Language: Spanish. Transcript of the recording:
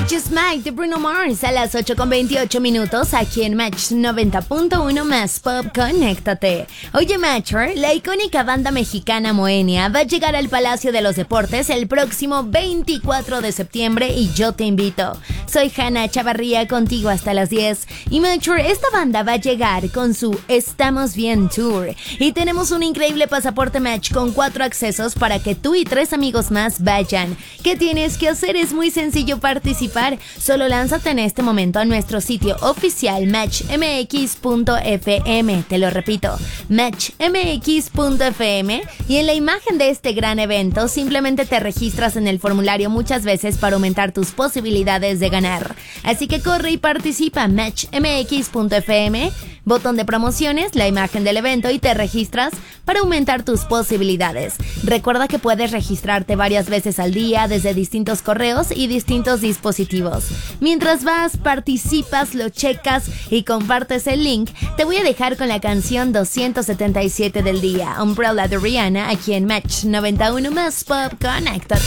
Just Mike de Bruno Mars a las 8:28 aquí en Match 90.1 más Pop. Conéctate. Oye, Matcher, la icónica banda mexicana Moenia va a llegar al Palacio de los Deportes el próximo 24 de septiembre y yo te invito. Soy Hanna Chavarría, contigo hasta las 10. Y Matcher, esta banda va a llegar con su Estamos Bien Tour. Y tenemos un increíble pasaporte Match con 4 accesos para que tú y 3 amigos más vayan. ¿Qué tienes que hacer? Es muy sencillo participar. Solo lánzate en este momento a nuestro sitio oficial matchmx.fm. Te lo repito, matchmx.fm. Y en la imagen de este gran evento simplemente te registras en el formulario muchas veces para aumentar tus posibilidades de ganar. Así que corre y participa. matchmx.fm, botón de promociones, la imagen del evento y te registras para aumentar tus posibilidades. Recuerda que puedes registrarte varias veces al día desde distintos correos y distintos dispositivos. Mientras vas, participas, lo checas y compartes el link, te voy a dejar con la canción 277 del día, Umbrella de Rihanna, aquí en Match 91 más Pop. Conéctate.